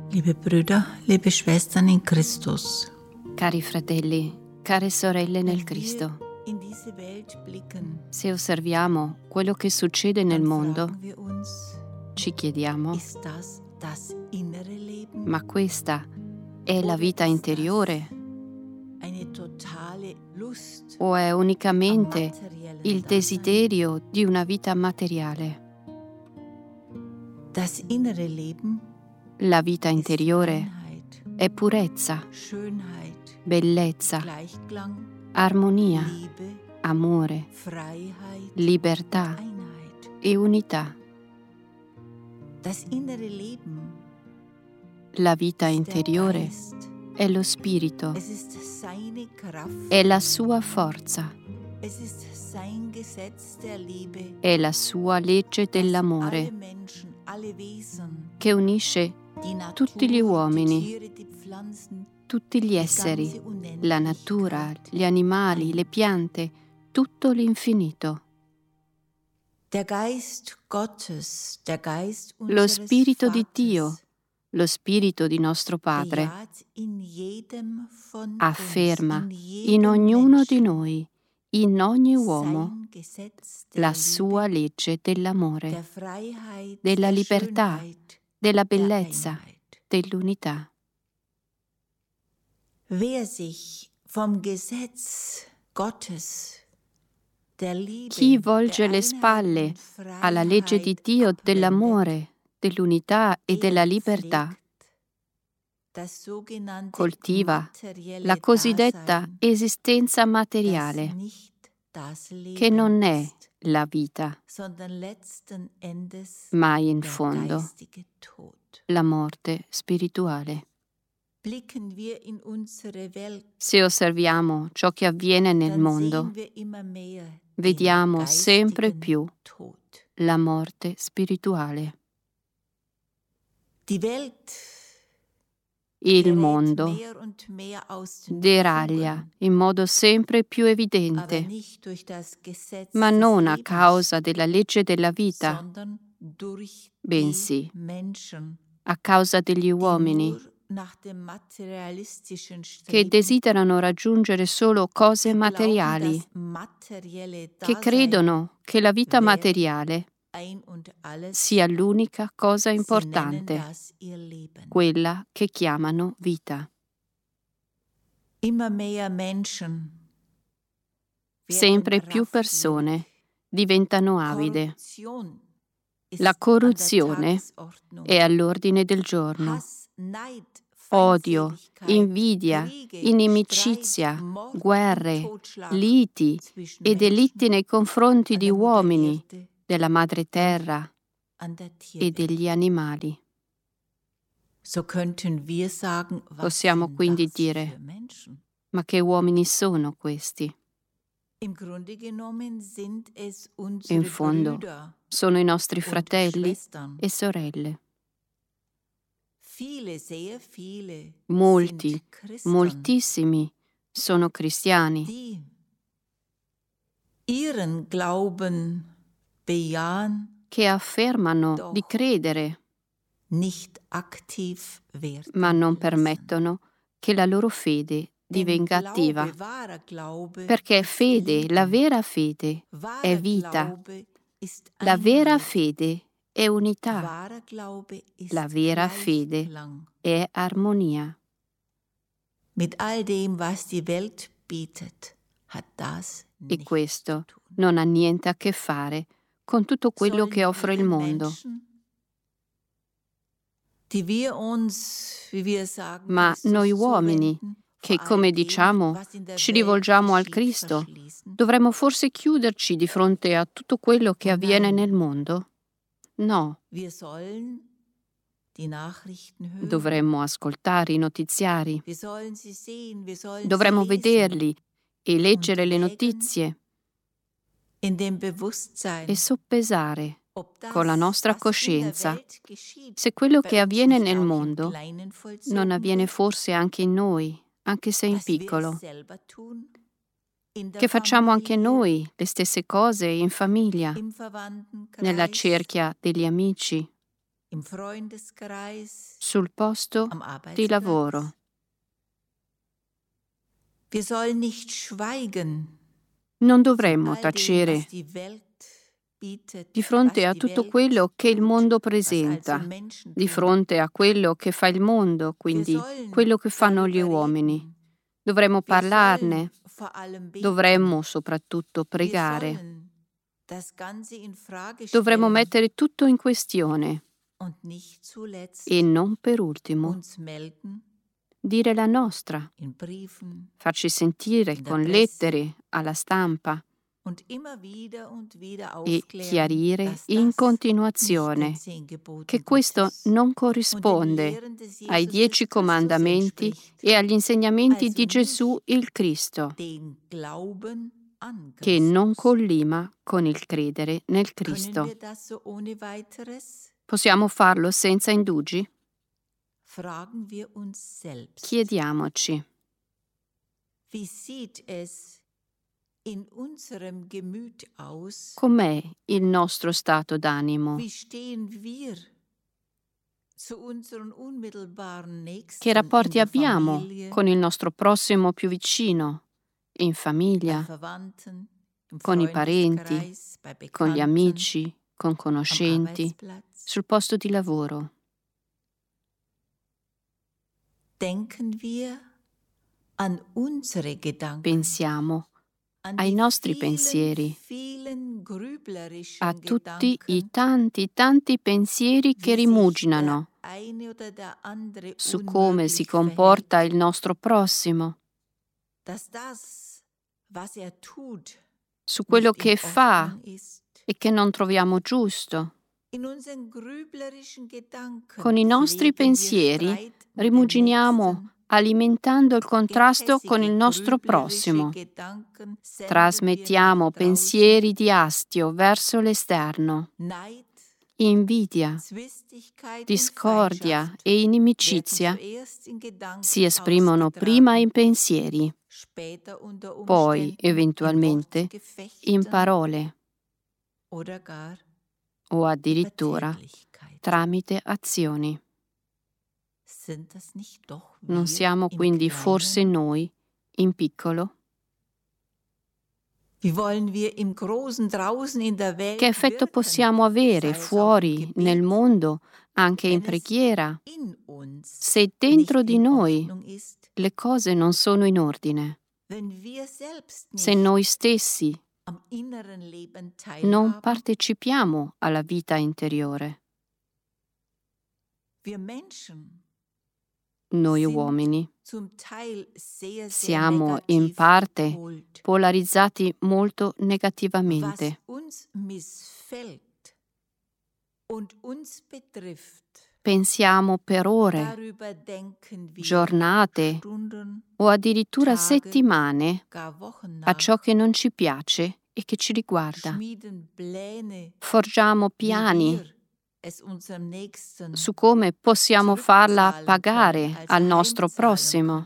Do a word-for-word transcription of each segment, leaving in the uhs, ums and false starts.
Liebe Brüder, liebe Schwestern in Christus. Cari fratelli, care sorelle nel Cristo, se osserviamo quello che succede nel mondo, ci chiediamo: ma questa è la vita interiore o è unicamente il desiderio di una vita materiale? La vita interiore è purezza, bellezza, armonia, amore, libertà e unità. La vita interiore è lo spirito, è la sua forza, è la sua legge dell'amore che unisce tutti gli uomini, tutti gli esseri, la natura, gli animali, le piante, tutto l'infinito. Lo Spirito di Dio, lo Spirito di nostro Padre, afferma in ognuno di noi, in ogni uomo, la sua legge dell'amore, della libertà, della bellezza, dell'unità. Chi volge le spalle alla legge di Dio dell'amore, dell'unità e della libertà coltiva la cosiddetta esistenza materiale, che non è la vita, ma in fondo la morte spirituale. Se osserviamo ciò che avviene nel mondo, vediamo sempre più la morte spirituale. Il mondo deraglia in modo sempre più evidente, ma non a causa della legge della vita, bensì a causa degli uomini che desiderano raggiungere solo cose materiali, che credono che la vita materiale sia l'unica cosa importante, quella che chiamano vita. Sempre più persone diventano avide. La corruzione è all'ordine del giorno. Odio, invidia, inimicizia, guerre, liti e delitti nei confronti di uomini, della madre terra e degli animali. Possiamo quindi dire: ma che uomini sono questi? In fondo, sono i nostri fratelli e sorelle. Molti, moltissimi sono cristiani che affermano di credere, ma non permettono che la loro fede divenga attiva, perché fede, la vera fede, è vita, la vera fede è unità, la vera fede è armonia. E questo non ha niente a che fare con tutto quello che offre il mondo. Ma noi uomini, che come diciamo ci rivolgiamo al Cristo, dovremmo forse chiuderci di fronte a tutto quello che avviene nel mondo? No. Dovremmo ascoltare i notiziari, dovremmo vederli e leggere le notizie e soppesare con la nostra coscienza se quello che avviene nel mondo non avviene forse anche in noi, anche se in piccolo, che facciamo anche noi le stesse cose in famiglia, nella cerchia degli amici, sul posto di lavoro. Non dovremmo tacere di fronte a tutto quello che il mondo presenta, di fronte a quello che fa il mondo, quindi quello che fanno gli uomini. Dovremmo parlarne, dovremmo soprattutto pregare. Dovremmo mettere tutto in questione e non per ultimo dire la nostra, farci sentire con lettere alla stampa e chiarire in continuazione che questo non corrisponde ai dieci comandamenti e agli insegnamenti di Gesù il Cristo, che non collima con il credere nel Cristo. Possiamo farlo senza indugi? Chiediamoci. Com'è il nostro stato d'animo? Che rapporti abbiamo con il nostro prossimo più vicino, in famiglia, con i parenti, con gli amici, con conoscenti, sul posto di lavoro? Pensiamo ai nostri pensieri, a tutti i tanti, tanti pensieri che rimuginano su come si comporta il nostro prossimo, su quello che fa e che non troviamo giusto. Con i nostri pensieri rimuginiamo alimentando il contrasto con il nostro prossimo. Trasmettiamo pensieri di astio verso l'esterno. Invidia, discordia e inimicizia si esprimono prima in pensieri, poi eventualmente in parole o addirittura tramite azioni. Non siamo quindi forse noi, in piccolo? Che effetto possiamo avere fuori, nel mondo, anche in preghiera, se dentro di noi le cose non sono in ordine? Se noi stessi non partecipiamo alla vita interiore? Noi uomini siamo in parte polarizzati molto negativamente. Pensiamo per ore, giornate o addirittura settimane a ciò che non ci piace e che ci riguarda. Forgiamo piani su come possiamo farla pagare al nostro prossimo.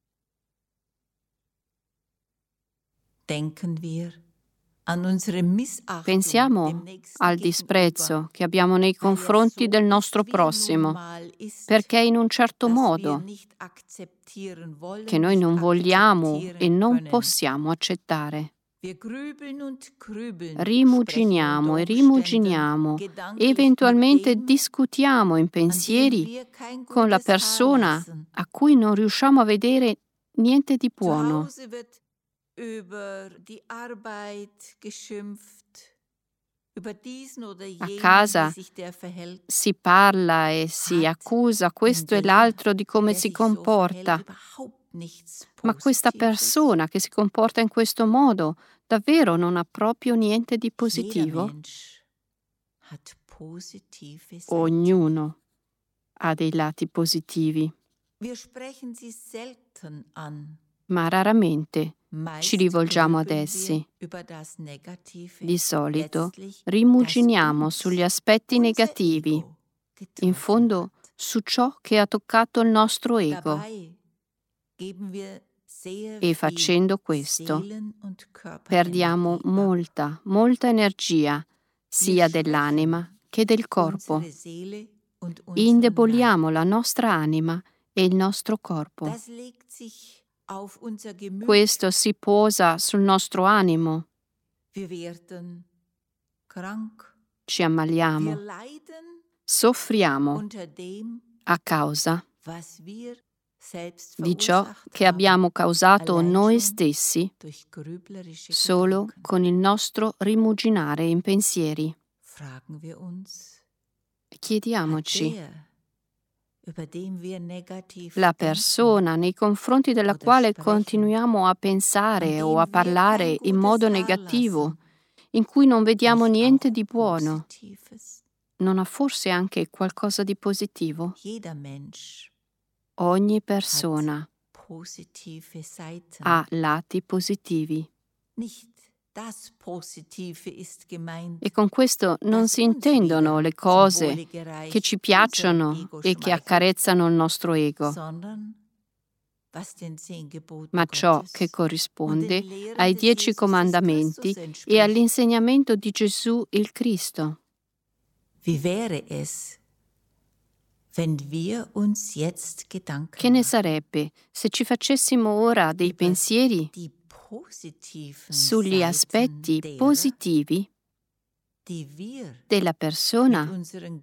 Pensiamo al disprezzo che abbiamo nei confronti del nostro prossimo, perché in un certo modo che noi non vogliamo e non possiamo accettare. Rimuginiamo e rimuginiamo e eventualmente discutiamo in pensieri con la persona a cui non riusciamo a vedere niente di buono. A casa si parla e si accusa questo e l'altro di come si comporta. Ma questa persona che si comporta in questo modo davvero non ha proprio niente di positivo? Ognuno ha dei lati positivi, ma raramente ci rivolgiamo ad essi. Di solito rimuginiamo sugli aspetti negativi, in fondo su ciò che ha toccato il nostro ego. E facendo questo perdiamo molta, molta energia sia dell'anima che del corpo. indeboliamo la nostra anima e il nostro corpo. Questo si posa sul nostro animo. Ci ammaliamo, soffriamo a causa di ciò che abbiamo causato noi stessi solo con il nostro rimuginare in pensieri. Chiediamoci, la persona nei confronti della quale continuiamo a pensare o a parlare in modo negativo, in cui non vediamo niente di buono, non ha forse anche qualcosa di positivo? Ogni persona ha lati positivi. E con questo non si intendono le cose che ci piacciono e che accarezzano il nostro ego, ma ciò che corrisponde ai dieci comandamenti e all'insegnamento di Gesù il Cristo. Che ne sarebbe se ci facessimo ora dei pensieri sugli aspetti positivi della persona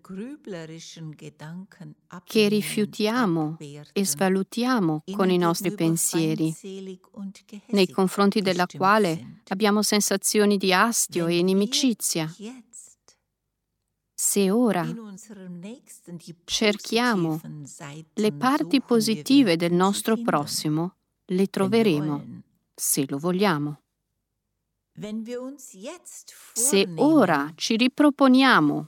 che rifiutiamo e svalutiamo con i nostri pensieri, nei confronti della quale abbiamo sensazioni di astio e inimicizia? Se ora cerchiamo le parti positive del nostro prossimo, le troveremo, se lo vogliamo. Se ora ci riproponiamo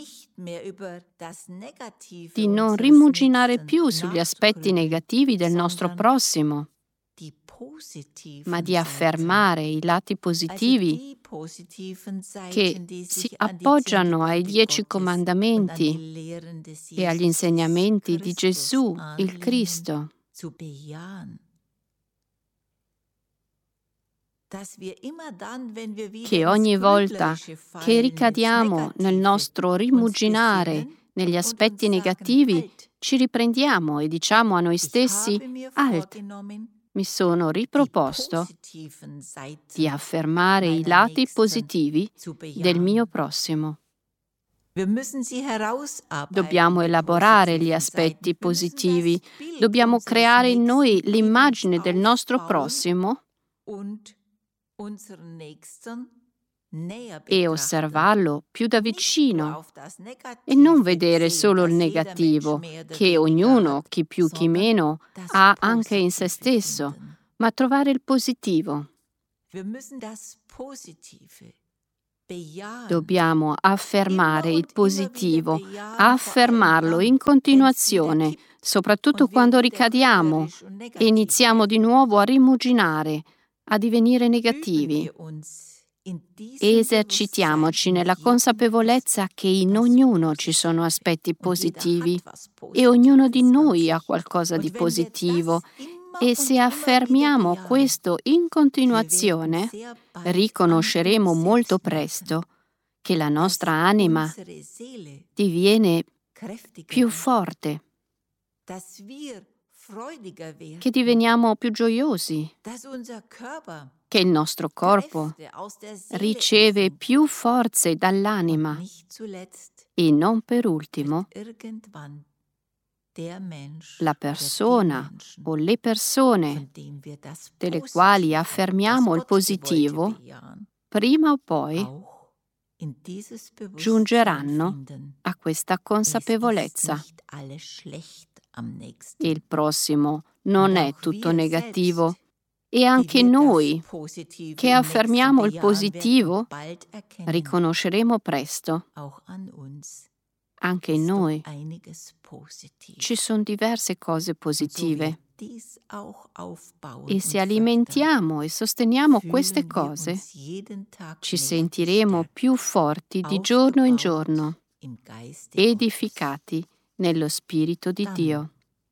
di non rimuginare più sugli aspetti negativi del nostro prossimo, ma di affermare i lati positivi che si appoggiano ai dieci comandamenti e agli insegnamenti di Gesù, il Cristo, che ogni volta che ricadiamo nel nostro rimuginare negli aspetti negativi, ci riprendiamo e diciamo a noi stessi: Alt, mi sono riproposto di affermare i lati positivi del mio prossimo. Dobbiamo elaborare gli aspetti positivi, dobbiamo creare in noi l'immagine del nostro prossimo e osservarlo più da vicino e non vedere solo il negativo che ognuno, chi più chi meno, ha anche in se stesso, ma trovare il positivo. Dobbiamo affermare il positivo, affermarlo in continuazione, soprattutto quando ricadiamo e iniziamo di nuovo a rimuginare, a divenire negativi. Esercitiamoci nella consapevolezza che in ognuno ci sono aspetti positivi e ognuno di noi ha qualcosa di positivo, e se affermiamo questo in continuazione, riconosceremo molto presto che la nostra anima diviene più forte, che diveniamo più gioiosi, che il nostro corpo riceve più forze dall'anima e non per ultimo la persona o le persone delle quali affermiamo il positivo, prima o poi giungeranno a questa consapevolezza. Il prossimo non è tutto negativo. E anche noi, che affermiamo il positivo, riconosceremo presto, anche in noi, ci sono diverse cose positive. E se alimentiamo e sosteniamo queste cose, ci sentiremo più forti di giorno in giorno, edificati nello Spirito di Dio.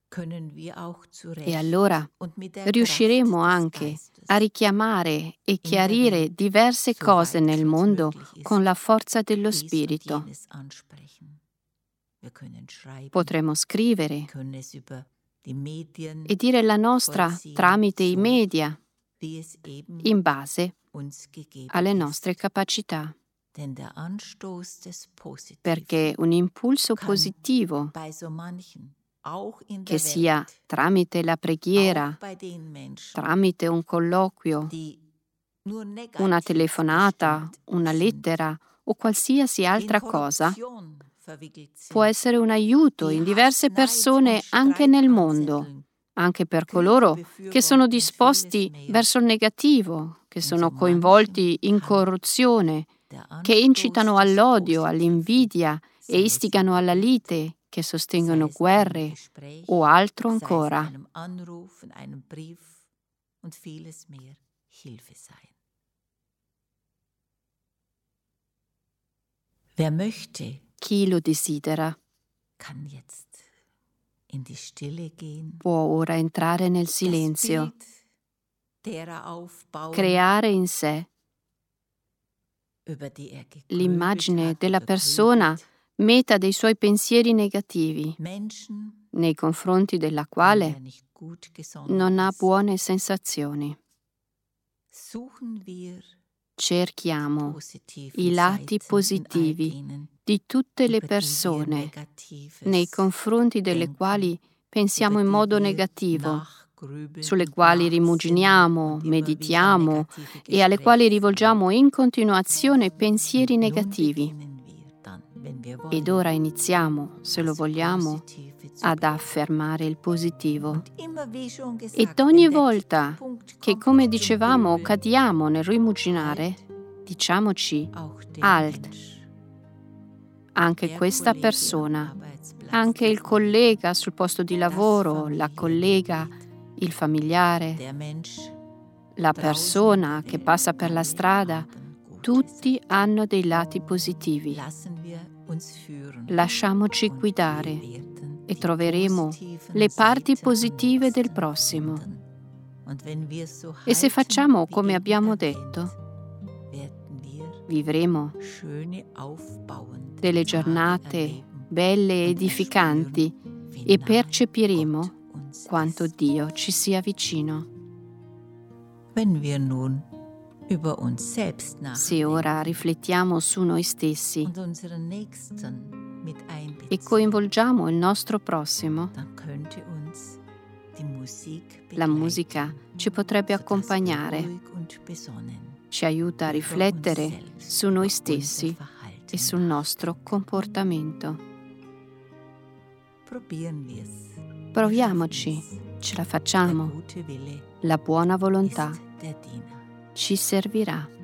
E allora riusciremo anche a richiamare e chiarire diverse cose nel mondo con la forza dello Spirito. Potremo scrivere e dire la nostra tramite i media, in base alle nostre capacità. Perché un impulso positivo, che sia tramite la preghiera, tramite un colloquio, una telefonata, una lettera o qualsiasi altra cosa, può essere un aiuto in diverse persone anche nel mondo, anche per coloro che sono disposti verso il negativo, che sono coinvolti in corruzione, che incitano all'odio, all'invidia e istigano alla lite, che sostengono guerre o altro ancora. Chi lo desidera può ora entrare nel silenzio, creare in sé l'immagine della persona meta dei suoi pensieri negativi, nei confronti della quale non ha buone sensazioni. Cerchiamo i lati positivi di tutte le persone nei confronti delle quali pensiamo in modo negativo, sulle quali rimuginiamo, meditiamo e alle quali rivolgiamo in continuazione pensieri negativi. Ed ora iniziamo, se lo vogliamo, ad affermare il positivo. Ed ogni volta che, come dicevamo, cadiamo nel rimuginare, diciamoci alt. Anche questa persona, anche il collega sul posto di lavoro, la collega, il familiare, la persona che passa per la strada, tutti hanno dei lati positivi. Lasciamoci guidare e troveremo le parti positive del prossimo. E se facciamo come abbiamo detto, vivremo delle giornate belle e edificanti e percepiremo quanto Dio ci sia vicino. Se ora riflettiamo su noi stessi e coinvolgiamo il nostro prossimo, la musica ci potrebbe accompagnare, ci aiuta a riflettere su noi stessi e sul nostro comportamento. Proviamoci, ce la facciamo. La buona volontà ci servirà.